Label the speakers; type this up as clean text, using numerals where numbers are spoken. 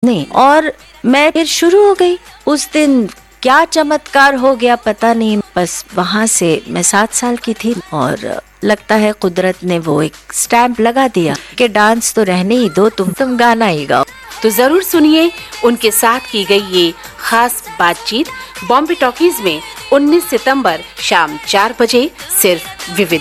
Speaker 1: नहीं, और मैं फिर शुरू हो गई। उस दिन क्या चमत्कार हो गया पता नहीं, बस वहाँ से मैं 7 साल की थी और लगता है कुदरत ने वो एक स्टैंप लगा दिया कि डांस तो रहने ही दो, तुम गाना ही गाओ।
Speaker 2: तो जरूर सुनिए उनके साथ की गई ये खास बातचीत बॉम्बे टॉकीज में 19 सितंबर शाम 4 बजे सिर्फ विविध